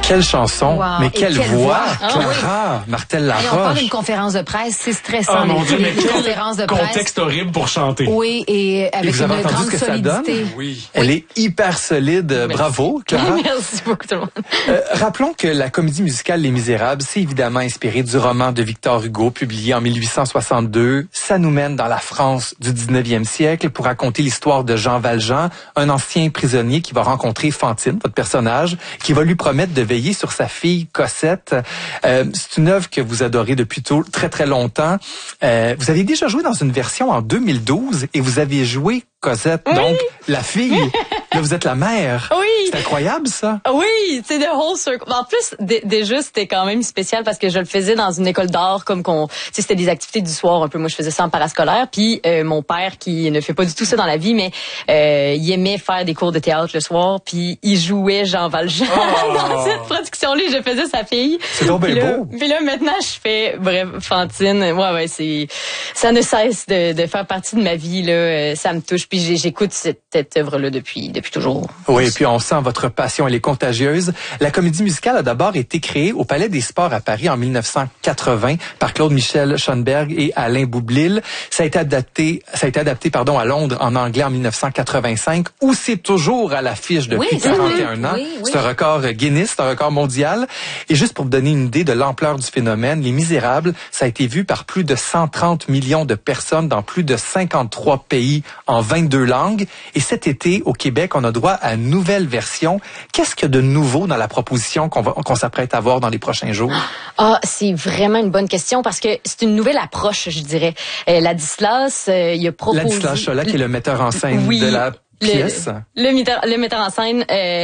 Quelle chanson, Wow. mais quelle voix, Clara, Oui. Martel-Laroche. On parle d'une conférence de presse, c'est stressant. Oh mon Dieu, mais les quel conférences de presse. contexte horrible pour chanter. Oui, et avec vous avez une entendu grande ce que ça donne? solidité. Oui. Elle est hyper solide. Merci. Bravo, Clara. Merci beaucoup tout le monde. Rappelons que la comédie musicale Les Misérables, c'est évidemment inspiré du roman de Victor Hugo, publié en 1862. Ça nous mène dans la France du 19e siècle pour raconter l'histoire de Jean Valjean, un ancien prisonnier qui va rencontrer Fantine, votre personnage, qui va lui promettre de veiller sur sa fille Cosette. C'est une œuvre que vous adorez depuis très très longtemps. Vous avez déjà joué dans une version en 2012 et vous avez joué Cosette, donc la fille. Là, vous êtes la mère. Oui. C'est incroyable, ça. Oui, c'est the whole circle. En plus, déjà, c'était quand même spécial parce que je le faisais dans une école d'art, comme c'était des activités du soir un peu. Moi, je faisais ça en parascolaire. Puis mon père, qui ne fait pas du tout ça dans la vie, mais il aimait faire des cours de théâtre le soir. Puis il jouait Jean Valjean dans cette production-là. Je faisais sa fille. C'est donc bien beau. Puis là, maintenant, je fais, bref, Fantine. Ouais, ça ne cesse de faire partie de ma vie, là. Ça me touche. Puis j'écoute cette œuvre-là depuis toujours. Oui, et puis on sent votre passion, elle est contagieuse. La comédie musicale a d'abord été créée au Palais des Sports à Paris en 1980 par Claude-Michel Schoenberg et Alain Boublil. Ça a été adapté à Londres en anglais en 1985, où c'est toujours à l'affiche depuis 41 ans. Oui. C'est un record Guinness, c'est un record mondial. Et juste pour vous donner une idée de l'ampleur du phénomène, Les Misérables, ça a été vu par plus de 130 millions de personnes dans plus de 53 pays en 22 langues. Et cet été, au Québec, on a droit à une nouvelle version. Qu'est-ce qu'il y a de nouveau dans la proposition qu'on s'apprête à voir dans les prochains jours? C'est vraiment une bonne question parce que c'est une nouvelle approche, je dirais. Ladislas, il a proposé... Ladislas Cholat, qui est le metteur en scène de la pièce. Le metteur en scène,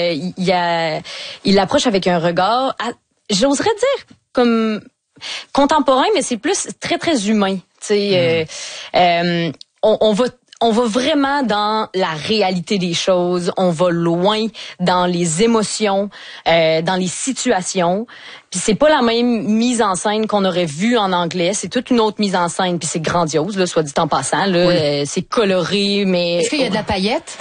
il approche avec un regard, j'oserais dire, comme contemporain, mais c'est plus très, très humain. On va vraiment dans la réalité des choses. On va loin dans les émotions, dans les situations. Puis c'est pas la même mise en scène qu'on aurait vue en anglais. C'est toute une autre mise en scène. Puis c'est grandiose, là, soit dit en passant. Là, c'est coloré, mais... Est-ce qu'il y a de la paillette?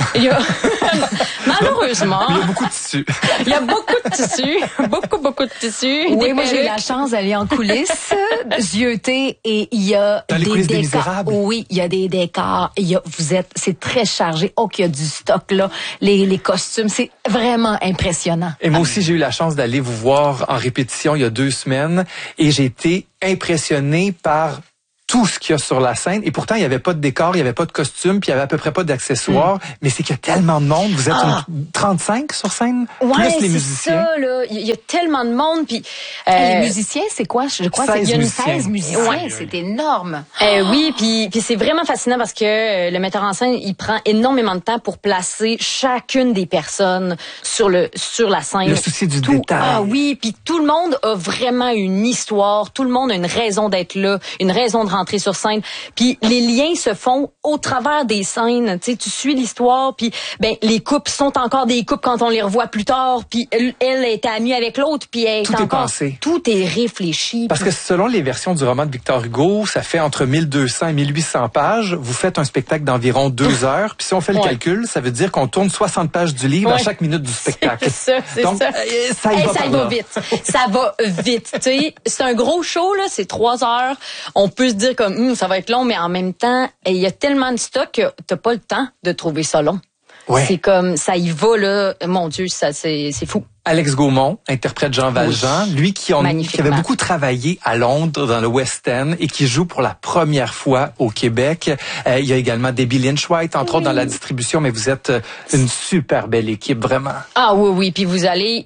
Malheureusement. Il y a beaucoup de tissu. Il y a beaucoup de tissu. Beaucoup de tissu. Oui, moi, j'ai eu la chance d'aller en coulisses, zioter, et il y a dans les coulisses des Misérables. Oui, il y a des décors. C'est très chargé. Oh, qu'il y a du stock, là. Les costumes, c'est vraiment impressionnant. Et moi aussi, j'ai eu la chance d'aller vous voir en répétition il y a 2 semaines et j'ai été impressionné par tout ce qu'il y a sur la scène. Et pourtant, il n'y avait pas de décor, il n'y avait pas de costume, puis il n'y avait à peu près pas d'accessoires. Mais c'est qu'il y a tellement de monde. Vous êtes 35 sur scène, plus les musiciens. Ça, là. Il y a tellement de monde. Puis les musiciens, c'est quoi? Je crois qu'il y a 16 musiciens. Ouais. C'est énorme. Oui, puis c'est vraiment fascinant parce que le metteur en scène, il prend énormément de temps pour placer chacune des personnes sur la scène. Le souci du détail. Ah oui, puis tout le monde a vraiment une histoire. Tout le monde a une raison d'être là, une raison de rentrer sur scène. Puis les liens se font au travers des scènes. Tu sais, tu suis l'histoire, puis les couples sont encore des couples quand on les revoit plus tard. Puis elle était amie avec l'autre, puis elle tout est pensé. Tout est réfléchi. Parce que selon les versions du roman de Victor Hugo, ça fait entre 1200 et 1800 pages. Vous faites un spectacle d'environ 2 heures. Puis si on fait le calcul, ça veut dire qu'on tourne 60 pages du livre à chaque minute du spectacle. C'est Donc, ça. Ça va vite. Ça va vite. Tu sais, c'est un gros show, là. C'est 3 heures. On peut se dire comme ça va être long, mais en même temps, il y a tellement de stock que t'as pas le temps de trouver ça long. Ouais. C'est comme ça y va là, mon Dieu, ça c'est fou. Alex Gaumont interprète Jean Valjean, lui qui avait beaucoup travaillé à Londres dans le West End et qui joue pour la première fois au Québec. Il y a également Debbie Lynch-White, entre autres dans la distribution, mais vous êtes une super belle équipe, vraiment. Ah oui, puis vous allez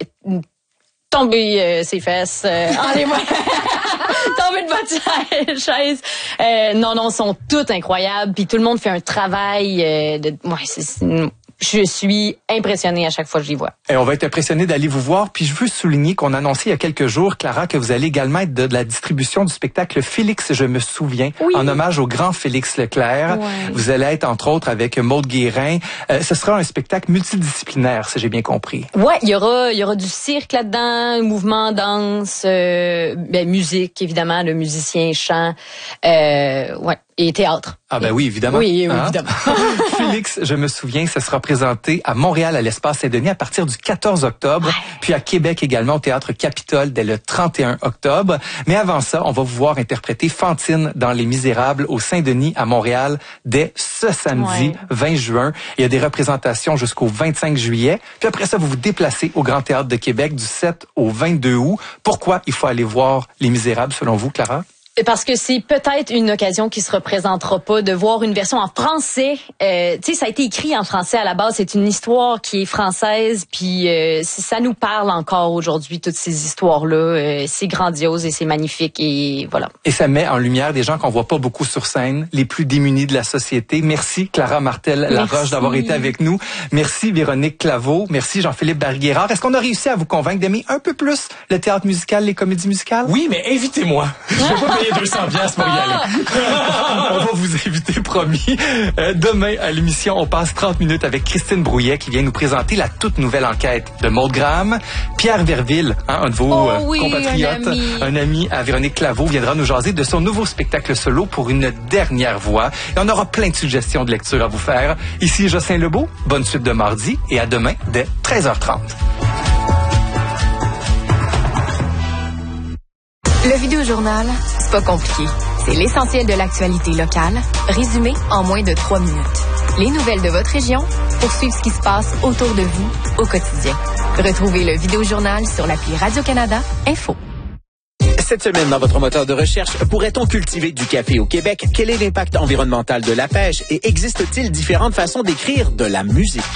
tomber ses fesses. Enlevez-moi. Tomber de votre chaise. Non, sont toutes incroyables. Puis tout le monde fait un travail. Je suis impressionnée à chaque fois que je les vois. Et on va être impressionné d'aller vous voir. Puis je veux souligner qu'on a annoncé il y a quelques jours, Clara, que vous allez également être de la distribution du spectacle Félix, je me souviens, en hommage au grand Félix Leclerc. Ouais. Vous allez être entre autres avec Maude Guérin. Ce sera un spectacle multidisciplinaire, si j'ai bien compris. Ouais, il y aura du cirque là-dedans, mouvement, danse, musique évidemment, le musicien chant. Ouais. Et théâtre. Ah ben oui, évidemment. Oui, évidemment. Félix, je me souviens, ça sera présenté à Montréal à l'Espace Saint-Denis à partir du 14 octobre, puis à Québec également au Théâtre Capitole dès le 31 octobre. Mais avant ça, on va vous voir interpréter Fantine dans Les Misérables au Saint-Denis à Montréal dès ce samedi 20 juin. Il y a des représentations jusqu'au 25 juillet. Puis après ça, vous vous déplacez au Grand Théâtre de Québec du 7 au 22 août. Pourquoi il faut aller voir Les Misérables selon vous, Clara? Parce que c'est peut-être une occasion qui se représentera pas de voir une version en français. Tu sais, ça a été écrit en français à la base. C'est une histoire qui est française, puis ça nous parle encore aujourd'hui, toutes ces histoires-là. C'est grandiose et c'est magnifique et voilà. Et ça met en lumière des gens qu'on voit pas beaucoup sur scène, les plus démunis de la société. Merci Clara Martel-Laroche d'avoir été avec nous. Merci Véronique Claveau. Merci Jean-Philippe Barguérard. Est-ce qu'on a réussi à vous convaincre d'aimer un peu plus le théâtre musical, les comédies musicales? Oui, mais invitez-moi. Je vais pas payer 200$ pour y aller. On va vous inviter, promis. Demain, à l'émission, on passe 30 minutes avec Christine Brouillet qui vient nous présenter la toute nouvelle enquête de Maude Graham. Pierre Verville, un de vos compatriotes, un ami à Véronique Claveau, viendra nous jaser de son nouveau spectacle solo pour une dernière voix. Et on aura plein de suggestions de lecture à vous faire. Ici Jocelyn Lebeau, bonne suite de mardi et à demain dès 13h30. Le Vidéojournal, c'est pas compliqué. C'est l'essentiel de l'actualité locale, résumé en moins de 3 minutes. Les nouvelles de votre région pour suivre ce qui se passe autour de vous au quotidien. Retrouvez le Vidéojournal sur l'appli Radio-Canada Info. Cette semaine, dans votre moteur de recherche, pourrait-on cultiver du café au Québec? Quel est l'impact environnemental de la pêche? Et existe-t-il différentes façons d'écrire de la musique?